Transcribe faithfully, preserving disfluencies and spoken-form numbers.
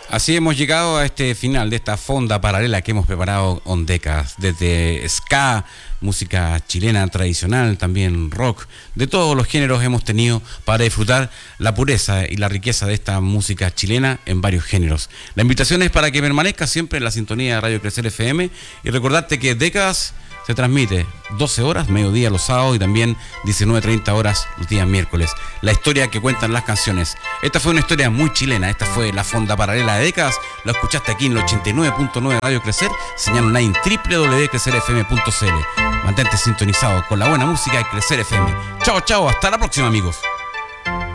Así hemos llegado a este final de esta fonda paralela que hemos preparado con décadas, desde ska, música chilena tradicional, también rock, de todos los géneros hemos tenido para disfrutar la pureza y la riqueza de esta música chilena en varios géneros. La invitación es para que permanezcas siempre en la sintonía de Radio Crecer F M y recordarte que décadas se transmite doce horas, mediodía los sábados y también diecinueve treinta horas los días miércoles. La historia que cuentan las canciones. Esta fue una historia muy chilena, esta fue la fonda paralela de décadas. Lo escuchaste aquí en el ochenta y nueve punto nueve Radio Crecer, señal online doble u doble u doble u punto crecer f m punto c l. Mantente sintonizado con la buena música de Crecer F M. Chao, chao, hasta la próxima, amigos.